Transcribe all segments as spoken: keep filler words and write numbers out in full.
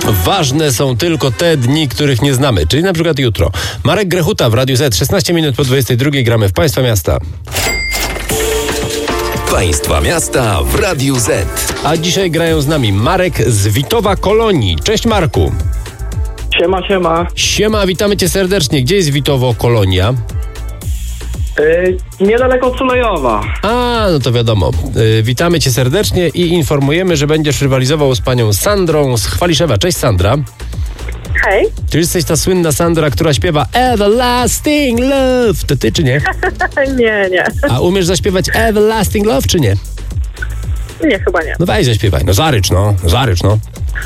Ważne są tylko te dni, których nie znamy, czyli na przykład jutro. Marek Grechuta w Radiu Z, szesnaście minut po dwudziestej drugiej, gramy w Państwa Miasta. Państwa Miasta w Radiu Z. A dzisiaj grają z nami Marek z Witowa Kolonii. Cześć Marku. Siema, siema. Siema, witamy Cię serdecznie. Gdzie jest Witowo Kolonia? Yy, niedaleko Culejowa. A, no to wiadomo. Yy, witamy Cię serdecznie i informujemy, że będziesz rywalizował z panią Sandrą z Chwaliszewa. Cześć Sandra. Hej. Czy jesteś ta słynna Sandra, która śpiewa Everlasting Love? To ty czy nie? Nie, nie. A umiesz zaśpiewać Everlasting Love czy nie? Nie, chyba nie. No weź zaśpiewaj. No zarycz no, zarycz no.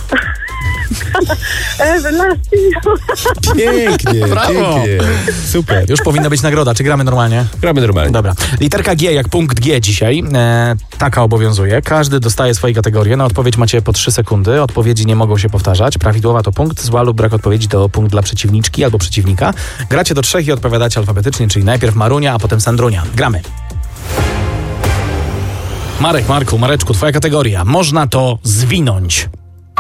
Everlasting. Pięknie, Brawo. pięknie. Super. Już powinna być nagroda. Czy gramy normalnie? Gramy normalnie. Dobra. Literka G jak punkt G dzisiaj. E, taka obowiązuje. Każdy dostaje swoje kategorie. Na odpowiedź macie po trzy sekundy. Odpowiedzi nie mogą się powtarzać. Prawidłowa to punkt. Zła lub brak odpowiedzi to punkt dla przeciwniczki albo przeciwnika. Gracie do trzech i odpowiadacie alfabetycznie, czyli najpierw Marunia, a potem Sandrunia. Gramy. Marek, Marku, Mareczku, twoja kategoria. Można to zwinąć.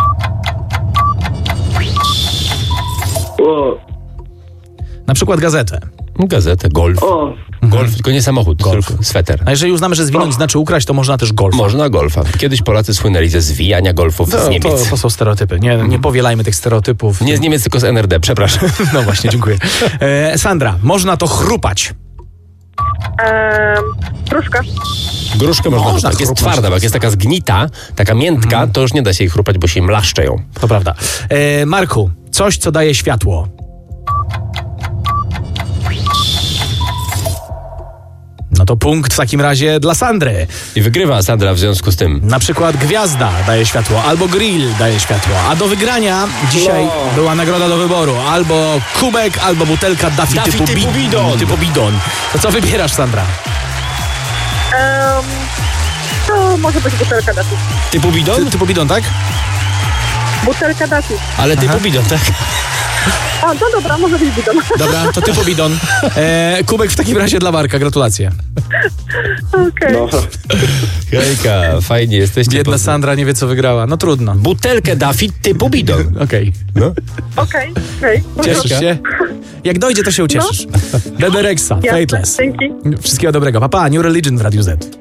O, Na przykład gazetę. Gazetę, golf. o, Golf, tylko nie samochód, Golf. tylko sweter. A jeżeli uznamy, że zwinąć znaczy ukraść, to można też golfa. Można golfa. Kiedyś Polacy słynęli ze zwijania golfów To, z to, Niemiec. to są stereotypy. Nie, nie powielajmy tych stereotypów. Nie z Niemiec, tylko z N R D, przepraszam. No właśnie, dziękuję. E, Sandra, można to chrupać. Ehm, Gruszka. Gruszkę można, Można chrupać. Jest chrupać. twarda, bo jak jest taka zgnita, taka miętka, Mhm. to już nie da się jej chrupać, bo się mlaszcze ją. To prawda. E, Marku, coś, co daje światło. No to punkt w takim razie dla Sandry. I wygrywa Sandra w związku z tym. Na przykład gwiazda daje światło, albo grill daje światło. A do wygrania dzisiaj No. była nagroda do wyboru. Albo kubek, albo butelka Daffy, Daffy typu, typu bi- bidon. typu bidon. To co wybierasz, Sandra? Ehm, to może być butelka Daffy. Typu bidon? Ty, typu bidon, tak? Butelka Daffy. Ale typu Aha. bidon, tak? A, no dobra, może być bidon. Dobra, to typu bidon. E, kubek w takim razie dla Marka. Gratulacje. Okej. no. Hejka, fajnie, jesteście. Biedna pod- Sandra nie wie, co wygrała. No trudno. Butelkę Daffy typu bidon. Okej. No. Okej, okej. Cieszysz się? Jak dojdzie, to się ucieszysz. Bebe Rexha, Jasne, Fateless. dzięki. Wszystkiego dobrego. Papa, New Religion w Radiu Z.